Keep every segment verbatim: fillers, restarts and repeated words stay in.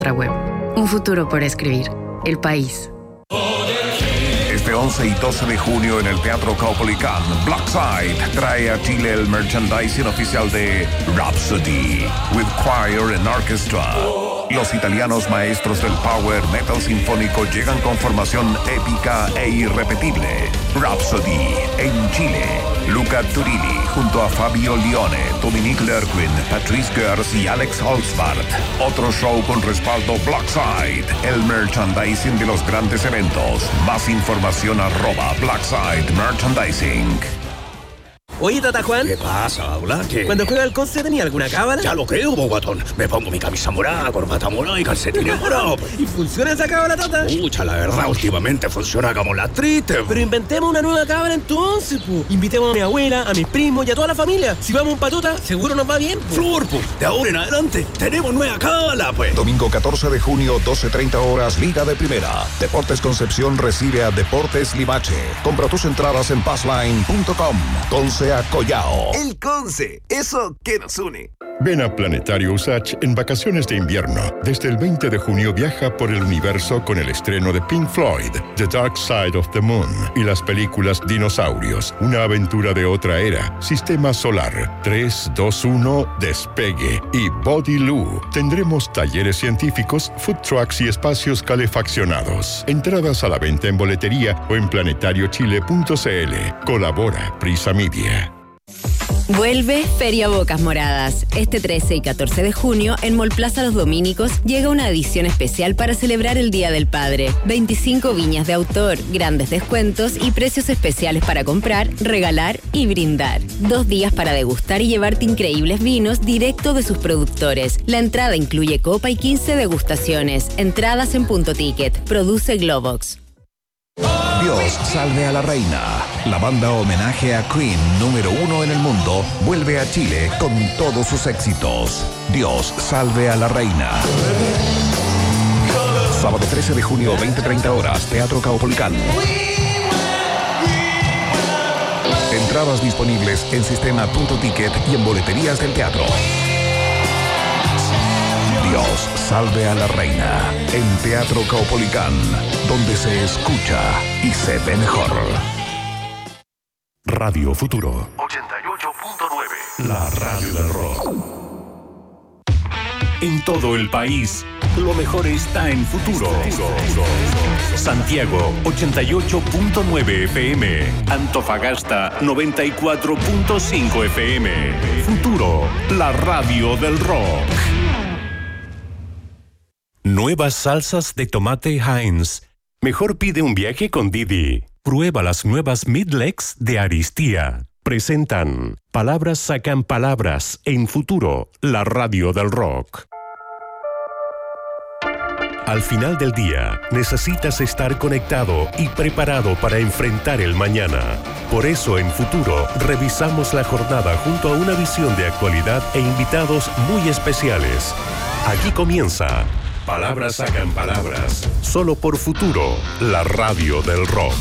web. Un futuro por escribir. El País. Este once y doce de junio en el Teatro Caupolicán, Blackside trae a Chile el merchandising oficial de Rhapsody, with choir and orchestra. Los italianos maestros del power metal sinfónico llegan con formación épica e irrepetible. Rhapsody en Chile. Luca Turilli junto a Fabio Lione, Dominique Lerquin, Patrice Gers y Alex Holzbart. Otro show con respaldo Blackside, el merchandising de los grandes eventos. Más información arroba Blackside Merchandising. Oye, Tata Juan. ¿Qué pasa, Hola? ¿Qué? ¿Cuando juega al Conce tenía alguna cábala? Ya lo creo, bogatón. Me pongo mi camisa morada, corbata morada y calcetines morados. ¿Y funciona esa cábala, Tata? Pucha, la verdad, últimamente funciona como la triste. Pero inventemos una nueva cábala entonces, pu. Invitemos a mi abuela, a mis primos y a toda la familia. Si vamos a un patota, seguro nos va bien, pu. Flor, pu. De ahora en adelante, tenemos nueva cábala, pues. Domingo catorce de junio, doce treinta horas, Liga de Primera. Deportes Concepción recibe a Deportes Limache. Compra tus entradas en passline punto com. Conce a Collao. El Conce, eso que nos une. Ven a Planetario Usach en vacaciones de invierno. Desde el veinte de junio viaja por el universo con el estreno de Pink Floyd, The Dark Side of the Moon y las películas Dinosaurios, una aventura de otra era, Sistema Solar, tres, dos, uno, Despegue y Body Loo. Tendremos talleres científicos, food trucks y espacios calefaccionados. Entradas a la venta en boletería o en planetario chile punto c l. Colabora Prisa Media. Vuelve Feria Bocas Moradas. Este trece y catorce de junio, en Mall Plaza Los Dominicos, llega una edición especial para celebrar el Día del Padre. veinticinco viñas de autor, grandes descuentos y precios especiales para comprar, regalar y brindar. Dos días para degustar y llevarte increíbles vinos directo de sus productores. La entrada incluye copa y quince degustaciones. Entradas en Punto Ticket. Produce Globox. Dios salve a la reina. La banda homenaje a Queen número uno en el mundo vuelve a Chile con todos sus éxitos. Dios salve a la reina. Sábado trece de junio, veinte treinta horas, Teatro Caupolicán. Entradas disponibles en Sistema Punto Ticket y en boleterías del teatro. Dios salve a la reina en Teatro Caupolicán, donde se escucha y se ve mejor. Radio Futuro ochenta y ocho punto nueve. La radio del rock. En todo el país, lo mejor está en Futuro. Santiago ochenta y ocho punto nueve F M. Antofagasta noventa y cuatro punto cinco F M. Futuro, la radio del rock. Nuevas salsas de tomate Heinz. Mejor pide un viaje con Didi. Prueba las nuevas Midlegs de Aristía. Presentan Palabras sacan palabras en Futuro, la radio del rock. Al final del día, necesitas estar conectado y preparado para enfrentar el mañana. Por eso, en Futuro, revisamos la jornada junto a una visión de actualidad e invitados muy especiales. Aquí comienza Palabras sacan palabras, solo por Futuro, la radio del rock.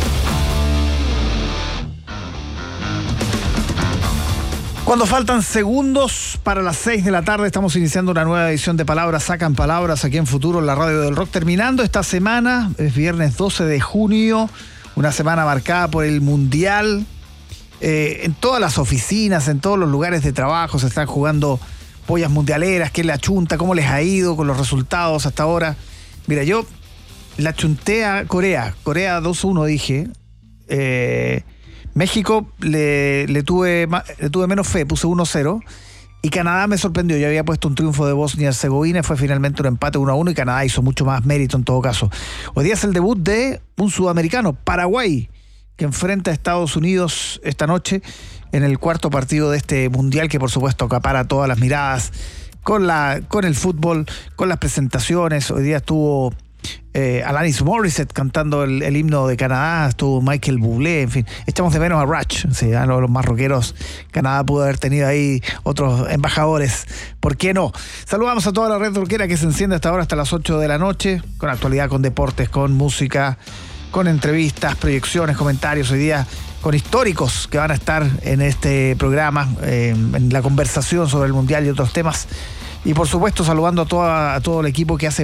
Cuando faltan segundos para las seis de la tarde, estamos iniciando una nueva edición de Palabras sacan palabras aquí en Futuro, la radio del rock. Terminando esta semana, es viernes doce de junio, una semana marcada por el Mundial. Eh, en todas las oficinas, en todos los lugares de trabajo se están jugando pollas mundialeras. ¿Qué le achunta? ¿Cómo les ha ido con los resultados hasta ahora? Mira, yo la achunté a Corea. Corea dos uno dije. Eh, México le, le, tuve, le tuve menos fe, puse uno cero. Y Canadá me sorprendió. Yo había puesto un triunfo de Bosnia y Herzegovina. Fue finalmente un empate uno a uno y Canadá hizo mucho más mérito en todo caso. Hoy día es el debut de un sudamericano, Paraguay, que enfrenta a Estados Unidos esta noche en el cuarto partido de este mundial que por supuesto acapara todas las miradas con, la, con el fútbol, con las presentaciones. Hoy día estuvo eh, Alanis Morissette cantando el, el himno de Canadá, estuvo Michael Bublé, en fin, echamos de menos a Rush, sí, a los, los más rockeros. Canadá pudo haber tenido ahí otros embajadores, ¿por qué no? Saludamos a toda la red rockera que se enciende hasta ahora, hasta las ocho de la noche, con actualidad, con deportes, con música, con entrevistas, proyecciones, comentarios. Hoy día con históricos que van a estar en este programa, eh, en la conversación sobre el Mundial y otros temas. Y por supuesto saludando a, toda, a todo el equipo que hace